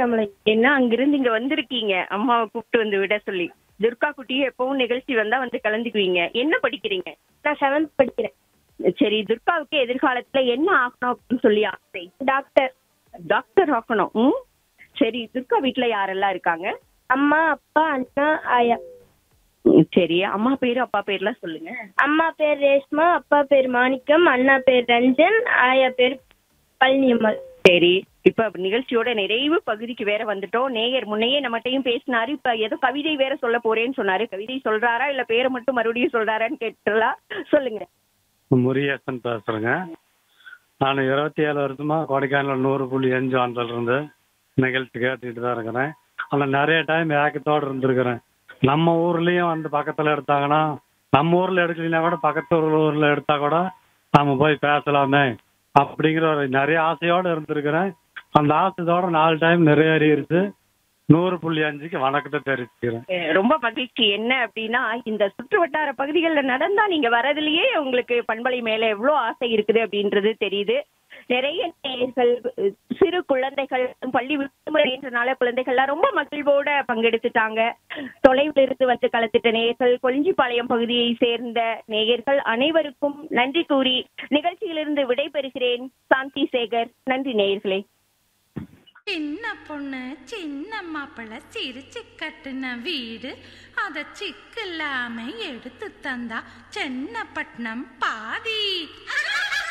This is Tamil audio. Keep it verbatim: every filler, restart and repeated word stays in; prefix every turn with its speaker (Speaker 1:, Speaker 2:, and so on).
Speaker 1: திருவண்ணாமலை.
Speaker 2: என்ன அங்கிருந்து இங்க வந்திருக்கீங்க அம்மாவை கூப்பிட்டு வந்து விட சொல்லி. துர்கா குட்டியும் எப்பவும் நிகழ்ச்சி வந்தா வந்து கலந்துக்குவீங்க. என்ன படிக்கிறீங்க?
Speaker 1: நான் செவன்த் படிக்கிறேன்.
Speaker 2: சரி, துர்காவுக்கு எதிர்காலத்துல என்ன ஆகணும் அப்படின்னு சொல்லி ஆசை?
Speaker 1: டாக்டர்.
Speaker 2: டாக்டர் ஆகணும். ம் சரி, துர்கா வீட்டுல யாரெல்லாம் இருக்காங்க?
Speaker 1: அம்மா, அப்பா, அண்ணா, ஆயா.
Speaker 2: ம், சரி, அம்மா பேரு அப்பா பேர்லாம் சொல்லுங்க.
Speaker 1: அம்மா பேர் ரேஷ்மா, அப்பா பேர் மாணிக்கம், அண்ணா பேர் ரஞ்சன், ஆயா பேர் பழனியம்மாள்.
Speaker 2: சரி, இப்ப நிகழ்ச்சியோட நிறைவு பகுதிக்கு வேற வந்துட்டோம். நேயர் முன்னையே நம்மகிட்டயும் பேசினாரு. இப்ப ஏதோ கவிதை வேற சொல்ல போறேன்னு சொன்னாரு. கவிதை சொல்றாரா இல்ல பேரை மட்டும் மறுபடியும் சொல்றாரான்னு கேட்டுலாம் சொல்லுங்க.
Speaker 3: முருகேசன் பேசுறேங்க. நான் இருபத்தி ஏழு வருஷமா கொடைக்கானல் நூறு புள்ளி அஞ்சு ஆண்டில் இருந்து நிகழ்ச்சி கேட்டுக்கிட்டு தான் இருக்கிறேன். ஆனால் நிறைய டைம் ஏக்கத்தோடு இருந்திருக்கிறேன். நம்ம ஊர்லேயும் வந்து பக்கத்தில் எடுத்தாங்கன்னா, நம்ம ஊரில் எடுக்கலைன்னா கூட பக்கத்து ஊரில் எடுத்தா கூட நம்ம போய் பேசலாமே அப்படிங்கிற ஒரு நிறைய ஆசையோடு இருந்திருக்கிறேன். அந்த ஆசையோட நாலு டைம் நிறைவேறிடுச்சு. நூறு புள்ளி அஞ்சுக்கு வணக்கத்தை தெரிவிச்சுக்கிறேன்.
Speaker 2: அஹ் ரொம்ப மகிழ்ச்சி. என்ன அப்படின்னா, இந்த சுற்று வட்டார பகுதிகளில் நடந்தா நீங்க வரதுலயே உங்களுக்கு பண்பலை மேல எவ்வளவு ஆசை இருக்குது அப்படின்றது தெரியுது. நிறைய நேயர்கள், அஹ் சிறு குழந்தைகள், பள்ளி விடுமுறைன்றனால குழந்தைகள்லாம் ரொம்ப மகிழ்வோட பங்கெடுத்துட்டாங்க. தொலைவில் இருந்து வந்து கலந்துட்ட நேயர்கள், கொளிஞ்சிப்பாளையம் பகுதியை சேர்ந்த நேயர்கள் அனைவருக்கும் நன்றி கூறி நிகழ்ச்சியிலிருந்து விடைபெறுகிறேன். சாந்தி சேகர். நன்றி நேயர்களே.
Speaker 4: சின்ன பொண்ணு சின்ன மாப்பிள்ள சிரிச்சு கட்டுன வீடு, அத சிக்கில்லாம எடுத்து தந்தா சென்னப்பட்டினம் பாதி.